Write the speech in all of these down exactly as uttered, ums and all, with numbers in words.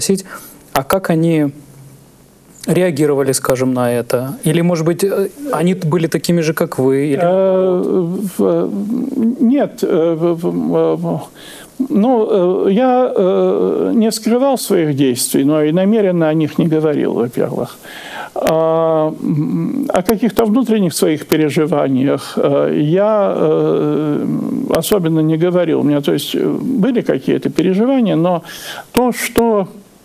спросить, а как они реагировали, скажем, на это? Или, может быть, они были такими же, как вы? Или... Нет. Ну, я не скрывал своих действий, но и намеренно о них не говорил, во-первых. О каких-то внутренних своих переживаниях я особенно не говорил. У меня, то есть, были какие-то переживания, но то, что...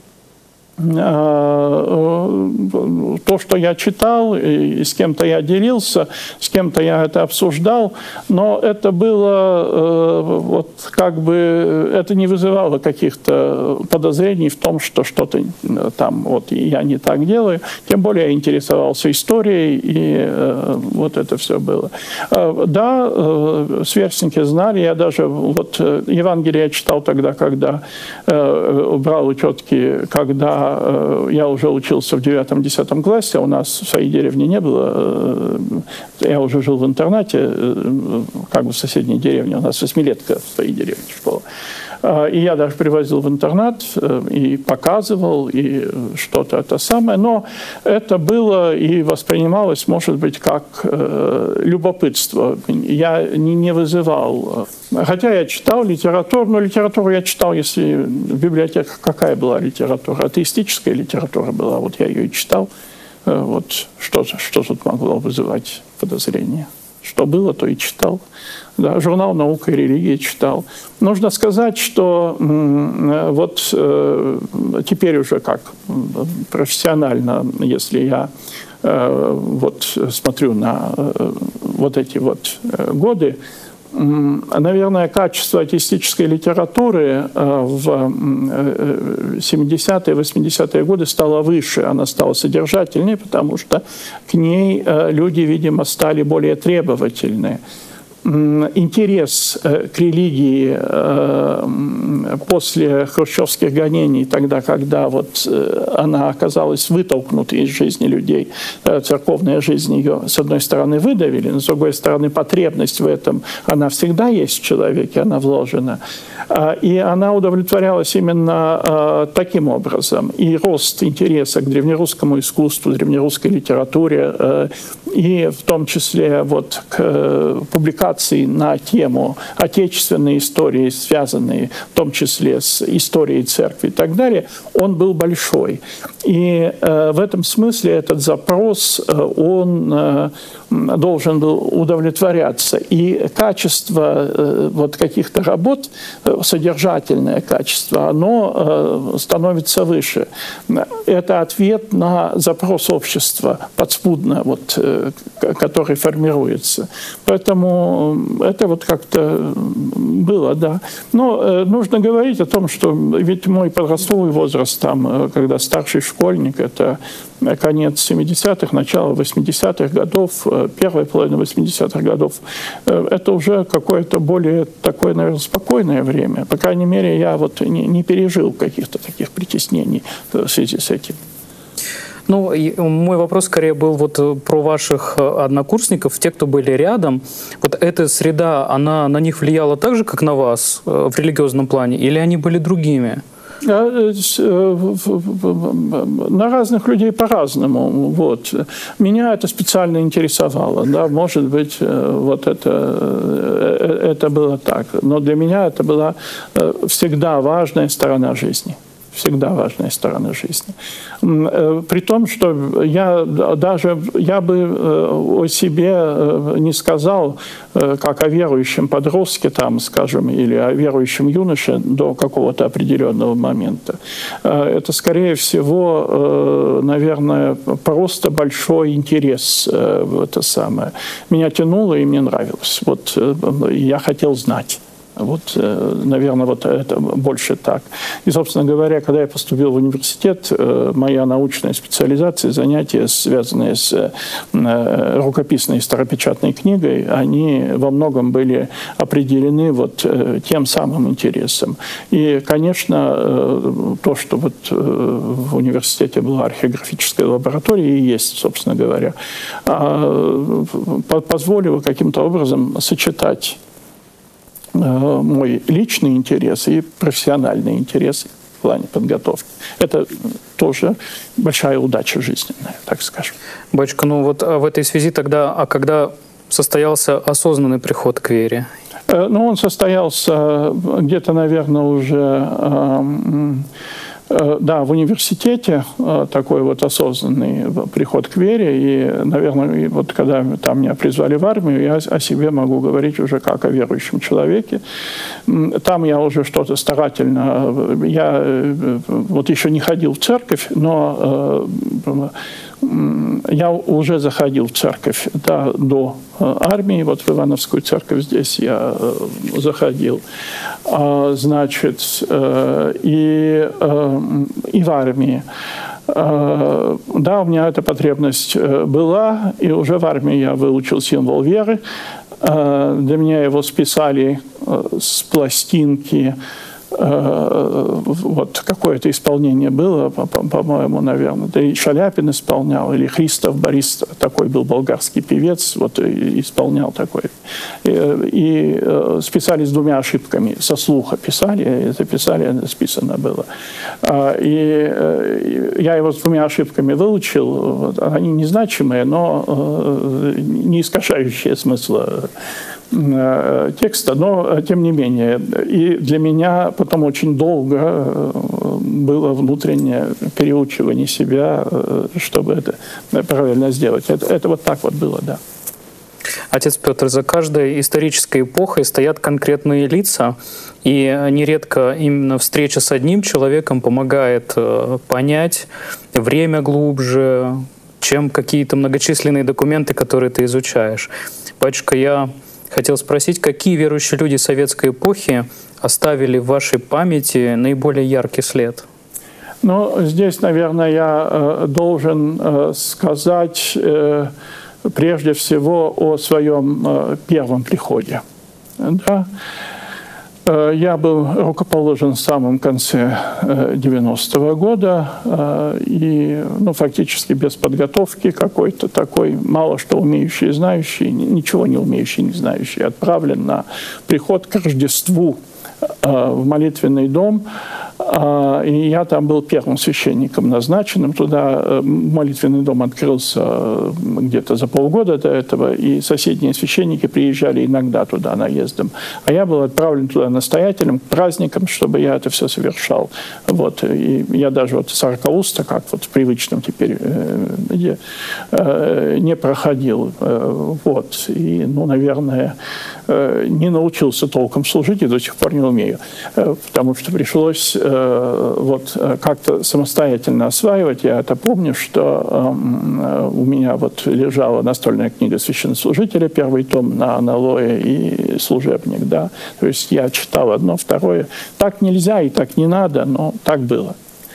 то, что я читал, и с кем-то я делился, с кем-то я это обсуждал, но это было, вот как бы, это не вызывало каких-то подозрений в том, что что-то там, вот я не так делаю. Тем более я интересовался историей, и вот это все было. Да, сверстники знали, я даже, вот Евангелие я читал тогда, когда брал учетки, когда я уже учился в девятом-десятом классе, у нас в своей деревне не было. Я уже жил в интернате, как бы в соседней деревне. У нас восьмилетка в своей деревне школа. И я даже привозил в интернат и показывал, и что-то это самое. Но это было и воспринималось, может быть, как любопытство. Я не вызывал. Хотя я читал литературу, но литературу я читал, если в библиотеках какая была литература? Атеистическая литература была, вот я ее и читал. Вот что, что тут могло вызывать подозрения? Что было, то и читал. Да, журнал «Наука и религия» читал. Нужно сказать, что э, вот э, теперь уже как профессионально, если я э, вот смотрю на э, вот эти вот э, годы, э, наверное, качество атеистической литературы э, в семидесятые, восьмидесятые годы стало выше, она стала содержательнее, потому что к ней э, люди, видимо, стали более требовательны. Интерес к религии после хрущевских гонений, тогда, когда вот она оказалась вытолкнутой из жизни людей, церковная жизнь ее, с одной стороны, выдавили, но с другой стороны, потребность в этом, она всегда есть в человеке, она вложена. И она удовлетворялась именно таким образом. И рост интереса к древнерусскому искусству, древнерусской литературе, и в том числе вот к публикации на тему отечественной истории, связанной в том числе с историей церкви и так далее, он был большой. И э, в этом смысле этот запрос, э, он э, должен был удовлетворяться. И качество э, вот каких-то работ, э, содержательное качество, оно э, становится выше. Это ответ на запрос общества подспудно, вот, э, который формируется. Поэтому это вот как-то было, да. Но э, нужно говорить о том, что ведь мой подростковый возраст, там, когда старший школьник, это конец семидесятых, начало восьмидесятых годов, первая половина восьмидесятых годов, э, это уже какое-то более такое, наверное, спокойное время. По крайней мере, я вот не, не пережил каких-то таких притеснений в связи с этим. Ну, мой вопрос скорее был вот про ваших однокурсников, те, кто были рядом. Вот эта среда, она на них влияла так же, как на вас в религиозном плане, или они были другими? На разных людей по-разному. Вот. Меня это специально интересовало. Да? Может быть, вот это, это было так. Но для меня это была всегда важная сторона жизни. Всегда важная сторона жизни. При том, что я даже я бы о себе не сказал, как о верующем подростке, там, скажем, или о верующем юноше до какого-то определенного момента. Это, скорее всего, наверное, просто большой интерес в это самое. Меня тянуло и мне нравилось. Вот я хотел знать. Вот, наверное, вот это больше так. И, собственно говоря, когда я поступил в университет, моя научная специализация, занятия, связанные с рукописной старопечатной книгой, они во многом были определены вот тем самым интересом. И, конечно, то, что вот в университете была археографическая лаборатория, и есть, собственно говоря, позволило каким-то образом сочетать мой личный интерес и профессиональный интерес плане подготовки. Это тоже большая удача жизненная, так скажем. Батюшка, ну вот в этой связи тогда, а когда состоялся осознанный приход к вере? Ну, он состоялся где-то, наверное, уже... Да, в университете такой вот осознанный приход к вере. И, наверное, вот когда там меня призвали в армию, я о себе могу говорить уже как о верующем человеке. Там я уже что-то старательно... Я вот еще не ходил в церковь, но я уже заходил в церковь, да, до армии. Вот в Ивановскую церковь здесь я заходил. Значит, и, и в армии. Да, у меня эта потребность была, и уже в армии я выучил символ веры. Для меня его списали с пластинки. Вот какое-то исполнение было, по-моему, наверное. Да и Шаляпин исполнял, или Христов Борис, такой был болгарский певец, вот исполнял такой. И, и списали с двумя ошибками. Со слуха писали, записали, списано было. И я его с двумя ошибками выучил. Они незначимые, но не искажающие смысла текста, но тем не менее. И для меня потом очень долго было внутреннее переучивание себя, чтобы это правильно сделать. Это, это вот так вот было, да. Отец Петр, за каждой исторической эпохой стоят конкретные лица, и нередко именно встреча с одним человеком помогает понять время глубже, чем какие-то многочисленные документы, которые ты изучаешь. Батюшка, я хотел спросить, какие верующие люди советской эпохи оставили в вашей памяти наиболее яркий след? Ну, здесь, наверное, я должен сказать прежде всего о своем первом приходе. Да? Я был рукоположен в самом конце девяностого года, и ну, фактически без подготовки какой-то такой, мало что умеющий и знающий, ничего не умеющий и не знающий, отправлен на приход к Рождеству в молитвенный дом. И я там был первым священником назначенным. Туда молитвенный дом открылся где-то за полгода до этого, и соседние священники приезжали иногда туда наездом. А я был отправлен туда настоятелем, к праздникам, чтобы я это все совершал. Вот. И я даже вот сорокауста, как вот в привычном теперь, где, не проходил. Вот. И, ну, наверное, не научился толком служить и до сих пор не умею. Потому что пришлось вот как-то самостоятельно осваивать. Я это помню, что у меня вот лежала настольная книга священнослужителя, первый том на аналое и служебник, да. То есть я читал одно, второе. Так нельзя и так не надо, но так было.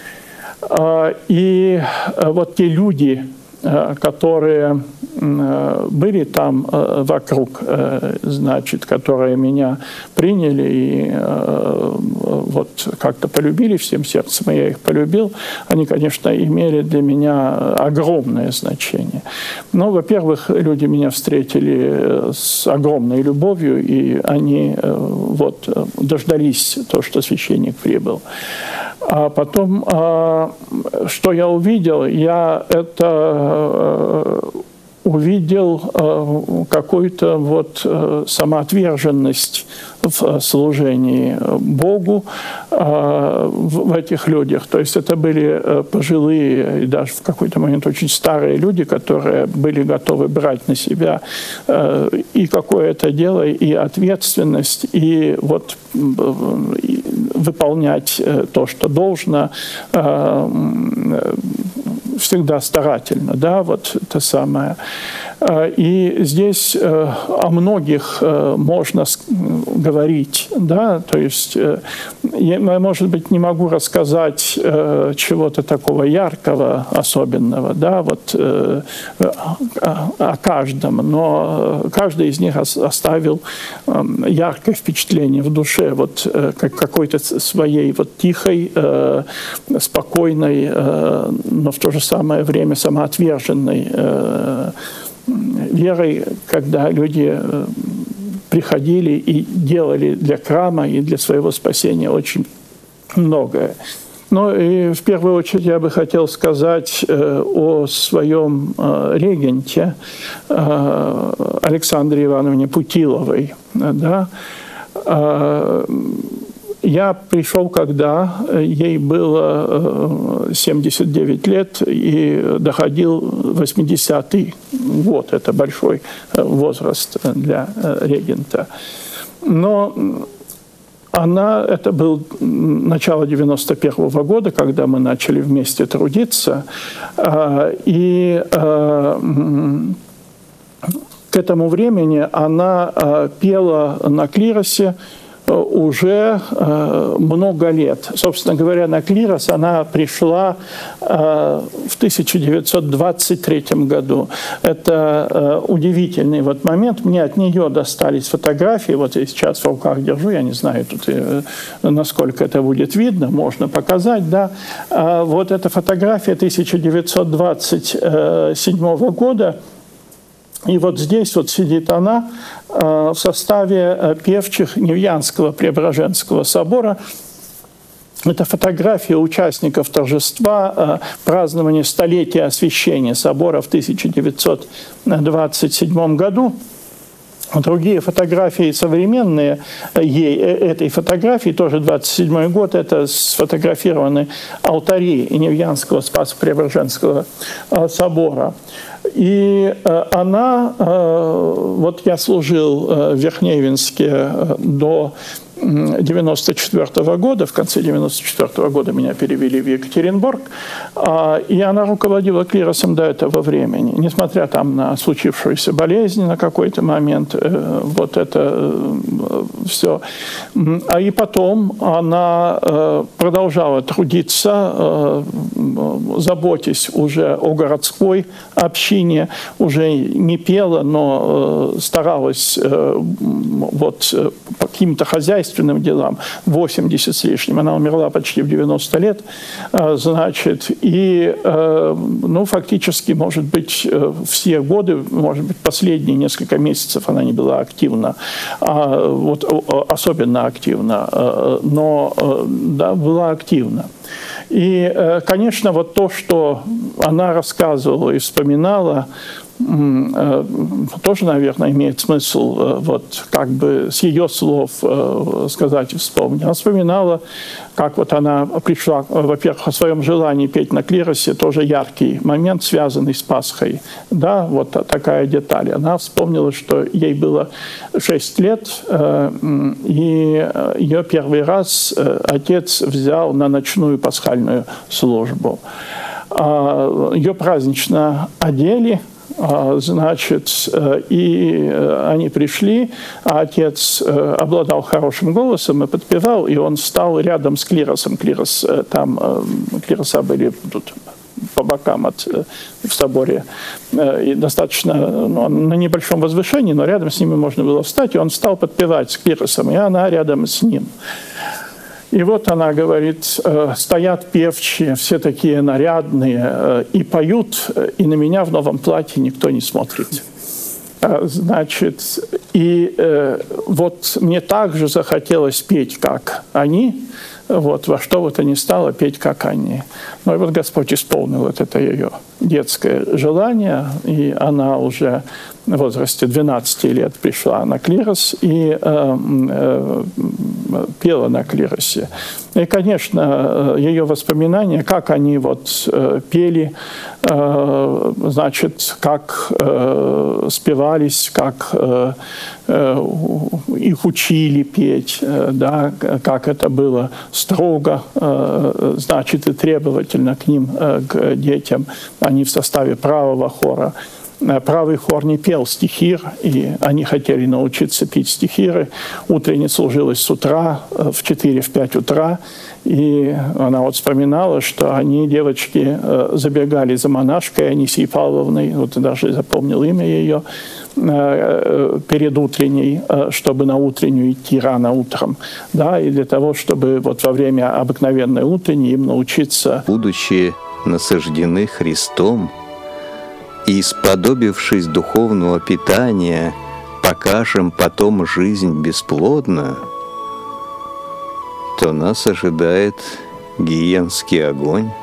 И вот те люди, которые были там вокруг, значит, которые меня приняли и вот как-то полюбили всем сердцем, и я их полюбил, они, конечно, имели для меня огромное значение. Но, во-первых, люди меня встретили с огромной любовью, и они вот дождались то, что священник прибыл. А потом, что я увидел, я это увидел какую-то вот самоотверженность в служении Богу в этих людях. То есть это были пожилые и даже в какой-то момент очень старые люди, которые были готовы брать на себя и какое-то дело, и ответственность, и вот выполнять то, что должно, всегда старательно, да, вот это самое. И здесь о многих можно говорить, да, то есть я, может быть, не могу рассказать чего-то такого яркого, особенного, да, вот о каждом, но каждый из них оставил яркое впечатление в душе, вот как какой-то своей вот тихой, спокойной, но в то же самое время самоотверженной верой, когда люди приходили и делали для храма и для своего спасения очень многое. Ну и в первую очередь я бы хотел сказать о своем регенте Александре Ивановне Путиловой. Да? Я пришел, когда ей было семьдесят девять лет, и доходил восьмидесятый год. Это большой возраст для регента. Но она, это был начало девяносто первого года, когда мы начали вместе трудиться, и к этому времени она пела на клиросе уже много лет. Собственно говоря, на клирос она пришла в тысяча девятьсот двадцать третьем году. Это удивительный вот момент. Мне от нее достались фотографии. Вот я сейчас в руках держу, я не знаю, тут, насколько это будет видно, можно показать. Да? Вот эта фотография тысяча девятьсот двадцать седьмого года. И вот здесь вот сидит она в составе певчих Невьянского Преображенского собора. Это фотография участников торжества празднования столетия освящения собора в тысяча девятьсот двадцать седьмом году. Другие фотографии современные ей, этой фотографии, тоже двадцать седьмой год, это сфотографированы алтари Невьянского Спасо-Преображенского собора. И она, вот я служил в Верхнеевинске до девяносто четвёртого года, в конце девяносто четвёртого года меня перевели в Екатеринбург, и она руководила клиросом до этого времени, несмотря там на случившуюся болезнь на какой-то момент, вот это все. А и потом она продолжала трудиться, заботясь уже о городской общине, уже не пела, но старалась вот по каким-то хозяйственным делам, восемьдесят с лишним, она умерла почти в девяносто лет, значит, и, ну, фактически, может быть, все годы, может быть, последние несколько месяцев она не была активна, а вот особенно активна, но, да, была активна. И, конечно, вот то, что она рассказывала и вспоминала, тоже, наверное, имеет смысл вот как бы с ее слов сказать и вспомнить. Она вспоминала, как вот она пришла, во-первых, о своем желании петь на клиросе, тоже яркий момент, связанный с Пасхой. Да, вот такая деталь. Она вспомнила, что ей было шесть лет, и ее первый раз отец взял на ночную пасхальную службу. Ее празднично одели, значит, и они пришли, а отец обладал хорошим голосом и подпевал, и он встал рядом с клиросом. Клирос, там, клироса были тут по бокам от, в соборе, и достаточно, ну, на небольшом возвышении, но рядом с ними можно было встать, и он встал подпевать с клиросом, и она рядом с ним. И вот она говорит, стоят певчие, все такие нарядные, и поют, и на меня в новом платье никто не смотрит. Значит, и вот мне также захотелось петь, как они, вот, во что бы то ни стало петь, как они. Ну и вот Господь исполнил вот это ее детское желание, и она уже в возрасте двенадцати лет пришла на клирос и э, э, пела на клиросе. И, конечно, ее воспоминания, как они вот э, пели, э, значит, как э, спевались, как э, э, их учили петь, э, да, как это было строго, э, значит, и требовательно к ним, э, к детям. Они в составе правого хора. Правый хор не пел стихир, и они хотели научиться петь стихиры. Утренне служилось с утра, в четыре-пять утра, и она вот вспоминала, что они, девочки, забегали за монашкой Анисией Павловной, вот даже запомнил имя ее, перед утренней, чтобы на утреннюю идти рано утром, да, и для того, чтобы вот во время обыкновенной утренней им научиться. Будучи насаждены Христом, и, сподобившись духовного питания, покажем потом жизнь бесплодную, то нас ожидает гиенский огонь?